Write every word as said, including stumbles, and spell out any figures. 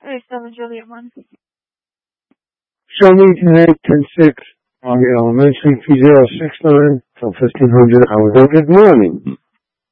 Hey, seven Juliet one. Show me tonight, ten six, Margate Elementary, three zero six nine till fifteen hundred hours. Oh, good morning.